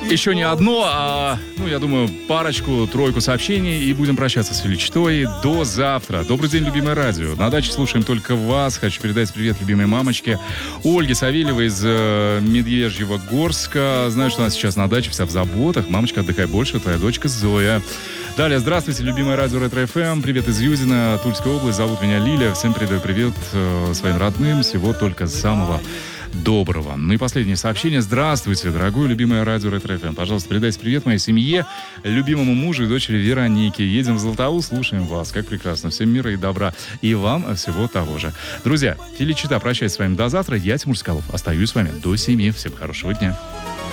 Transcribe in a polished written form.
Еще не одно, я думаю, парочку, тройку сообщений, и будем прощаться с Величитой. До завтра. Добрый день, любимое радио. На даче слушаем только вас. Хочу передать привет любимой мамочке Ольге Савельевой из Медвежьего Горска. Знаю, что она сейчас на даче, вся в заботах. Мамочка, отдыхай больше, твоя дочка Зоя. Далее, здравствуйте, любимое радио Ретро ФМ. Привет из Юзина, Тульская область. Зовут меня Лиля. Всем передаю привет своим родным. Всего только самого доброго. Ну и последнее сообщение. Здравствуйте, дорогое любимое радио Ретро ФМ. Пожалуйста, передайте привет моей семье, любимому мужу и дочери Веронике. Едем в Златоул, слушаем вас. Как прекрасно. Всем мира и добра. И вам всего того же. Друзья, Феличита прощаюсь с вами до завтра. Я, Тимур Скалов, остаюсь с вами до 7. Всем хорошего дня.